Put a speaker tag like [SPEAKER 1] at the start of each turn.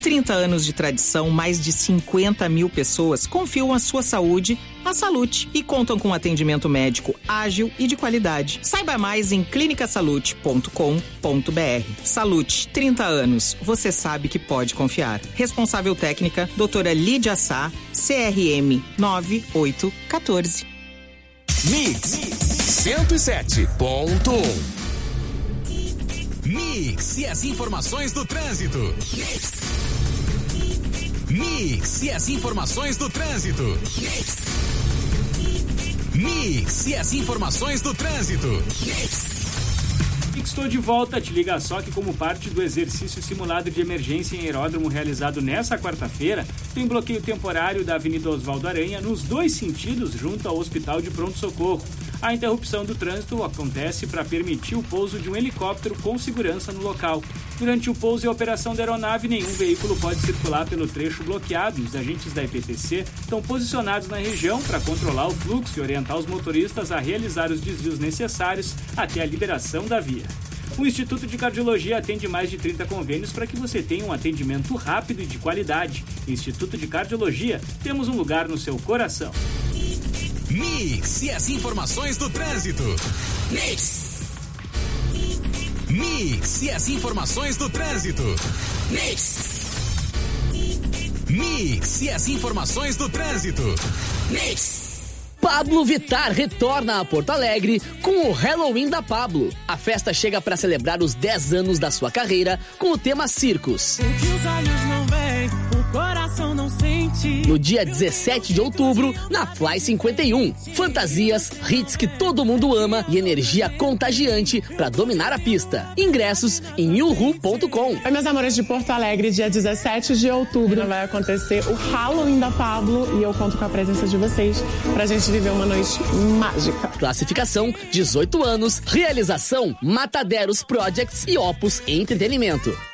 [SPEAKER 1] 30 anos de tradição, mais de 50 mil pessoas confiam a sua saúde à Salute e contam com atendimento médico ágil e de qualidade. Saiba mais em clinicasalute.com.br. Salute, 30 anos. Você sabe que pode confiar. Responsável técnica, doutora Lídia Sá, CRM 9814.
[SPEAKER 2] Mix 107.1. Mix e as informações do trânsito. Mix e as informações do trânsito. Mix e as informações do trânsito.
[SPEAKER 3] Estou de volta, te liga só que como parte do exercício simulado de emergência em aeródromo realizado nessa quarta-feira, tem bloqueio temporário da Avenida Oswaldo Aranha nos dois sentidos junto ao Hospital de Pronto-Socorro. A interrupção do trânsito acontece para permitir o pouso de um helicóptero com segurança no local. Durante o pouso e a operação da aeronave, nenhum veículo pode circular pelo trecho bloqueado. Os agentes da EPTC estão posicionados na região para controlar o fluxo e orientar os motoristas a realizar os desvios necessários até a liberação da via. O Instituto de Cardiologia atende mais de 30 convênios para que você tenha um atendimento rápido e de qualidade. Instituto de Cardiologia, temos um lugar no seu coração.
[SPEAKER 2] Mix e as informações do trânsito. Mix. Mix e as informações do trânsito. Mix. Mix e as informações do trânsito. Mix.
[SPEAKER 4] Pablo Vittar retorna a Porto Alegre com o Halloween da Pablo. A festa chega para celebrar os 10 anos da sua carreira com o tema Circos.
[SPEAKER 5] O que os olhos não veem, o coração não sente.
[SPEAKER 4] No dia 17 de outubro, na Fly 51. Fantasias, hits que todo mundo ama e energia contagiante para dominar a pista. Ingressos em uhu.com.
[SPEAKER 6] Oi, meus amores de Porto Alegre, dia 17 de outubro vai acontecer o Halloween da Pablo e eu conto com a presença de vocês pra gente viver uma noite mágica.
[SPEAKER 4] Classificação 18 anos, realização Mataderos Projects e Opus Entretenimento.